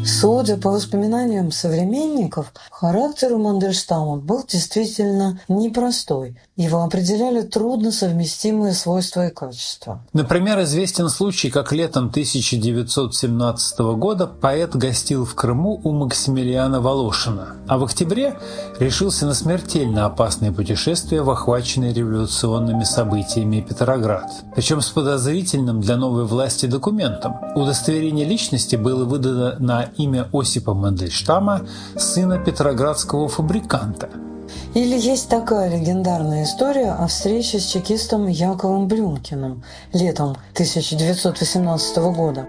Судя по воспоминаниям современников, характер у Мандельштама был действительно непростой. Его определяли трудно совместимые свойства и качества. Например, известен случай, как летом 1917 года поэт гостил в Крыму у Максимилиана Волошина, а в октябре решился на смертельно опасное путешествие в охваченный революционными событиями Петроград. Причем с подозрительным для новой власти документом. Удостоверение личности было выдано на имя Осипа Мандельштама, сына петроградского фабриканта. Или есть такая легендарная история о встрече с чекистом Яковом Блюмкиным летом 1918 года.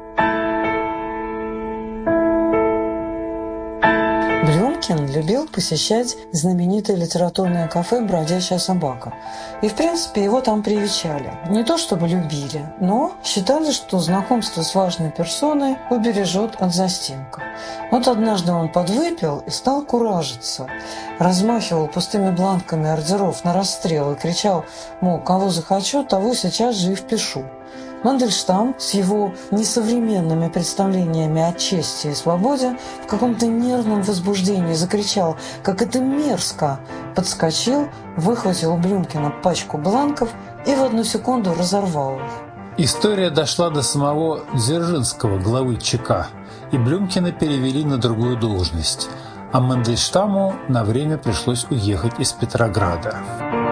Блюмкин любил посещать знаменитое литературное кафе «Бродячая собака». И, в принципе, его там привечали. Не то чтобы любили, но считали, что знакомство с важной персоной убережет от застенка. Вот однажды он подвыпил и стал куражиться. Размахивал пустыми бланками ордеров на расстрел и кричал, мол, кого захочу, того сейчас же и впишу. Мандельштам с его несовременными представлениями о чести и свободе в каком-то нервном возбуждении закричал, как это мерзко, подскочил, выхватил у Блюмкина пачку бланков и в одну секунду разорвал их. История дошла до самого Дзержинского, главы ЧК, и Блюмкина перевели на другую должность, а Мандельштаму на время пришлось уехать из Петрограда.